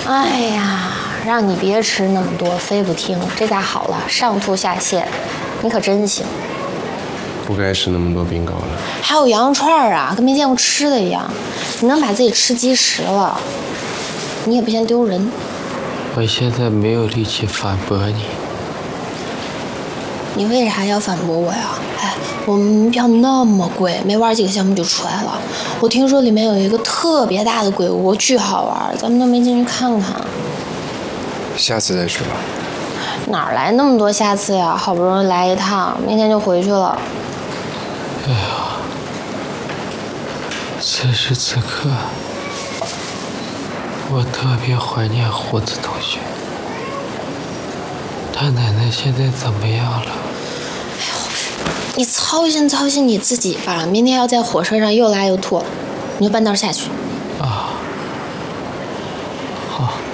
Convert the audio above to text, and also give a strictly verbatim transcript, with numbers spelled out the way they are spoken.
哎呀，让你别吃那么多，非不听。这下好了，上吐下泻，你可真行。 不该吃那么多冰糕了。 还有羊肉串啊，跟没见过吃的一样。你能把自己吃积食了，你也不嫌丢人。 我现在没有力气反驳你。 你为啥要反驳我呀？哎，我们门票那么贵，没玩几个项目就出来了。我听说里面有一个特别大的鬼屋，巨好玩，咱们都没进去看看。 下次再去吧。 哪来那么多下次呀？好不容易来一趟，明天就回去了。 哎呀，此时此刻，我特别怀念胡子同学。他奶奶现在怎么样了？ 你操心操心你自己吧，明天要在火车上又拉又吐，你就半道下去。 啊，好。